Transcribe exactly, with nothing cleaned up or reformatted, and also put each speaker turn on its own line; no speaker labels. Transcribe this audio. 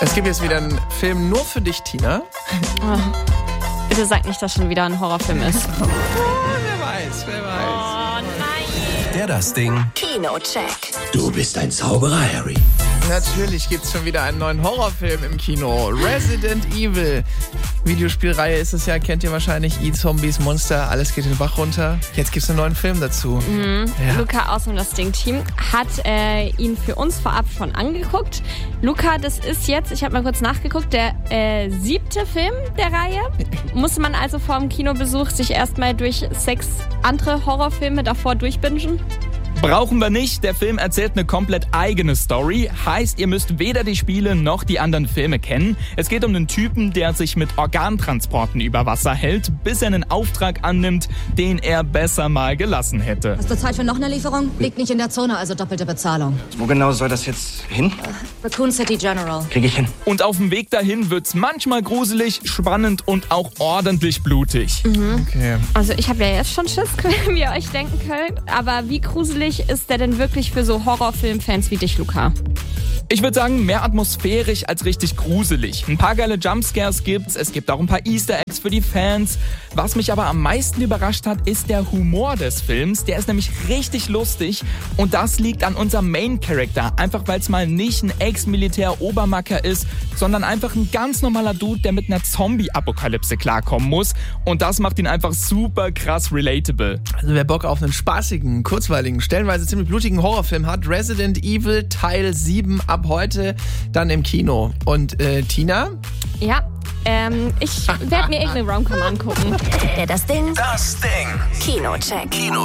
Es gibt jetzt wieder einen Film nur für dich, Tina.
Oh, bitte sag nicht, dass schon wieder ein Horrorfilm ist.
Oh, wer weiß, wer weiß.
Oh nein.
Der das Ding.
Kino-Check.
Du bist ein Zauberer, Harry.
Natürlich gibt's schon wieder einen neuen Horrorfilm im Kino. Resident Evil. Videospielreihe ist es ja, kennt ihr wahrscheinlich. E-Zombies, Monster, alles geht den Bach runter. Jetzt gibt's einen neuen Film dazu.
Mhm.
Ja.
Luca aus dem Das Ding-Team hat äh, ihn für uns vorab schon angeguckt. Luca, das ist jetzt, ich habe mal kurz nachgeguckt, der äh, siebte Film der Reihe. Muss man also vor dem Kinobesuch sich erstmal durch sechs andere Horrorfilme davor durchbingen?
Brauchen wir nicht. Der Film erzählt eine komplett eigene Story. Heißt, ihr müsst weder die Spiele noch die anderen Filme kennen. Es geht um einen Typen, der sich mit Organtransporten über Wasser hält, bis er einen Auftrag annimmt, den er besser mal gelassen hätte.
Hast du Zeit für noch eine Lieferung? Liegt nicht in der Zone, also doppelte Bezahlung.
Wo genau soll das jetzt hin?
Raccoon City General.
Krieg ich hin.
Und auf dem Weg dahin wird's manchmal gruselig, spannend und auch ordentlich blutig.
Mhm.
Okay.
Also ich habe ja jetzt schon Schiss, wie ihr euch denken könnt. Aber wie gruselig ist der denn wirklich für so Horrorfilmfans wie dich, Luca?
Ich würde sagen, mehr atmosphärisch als richtig gruselig. Ein paar geile Jumpscares gibt's, es gibt auch ein paar Easter Eggs für die Fans. Was mich aber am meisten überrascht hat, ist der Humor des Films. Der ist nämlich richtig lustig und das liegt an unserem Main-Character. Einfach weil es mal nicht ein Ex-Militär-Obermacker ist, sondern einfach ein ganz normaler Dude, der mit einer Zombie-Apokalypse klarkommen muss. Und das macht ihn einfach super krass relatable.
Also wer Bock auf einen spaßigen, kurzweiligen, stellenweise ziemlich blutigen Horrorfilm hat, Resident Evil Teil sieben ab heute dann im Kino. Und äh, Tina?
Ja, ähm, ich werde mir irgendeine Rom-Com angucken.
Der Das Ding.
Das Ding.
Kino-Check.
Kino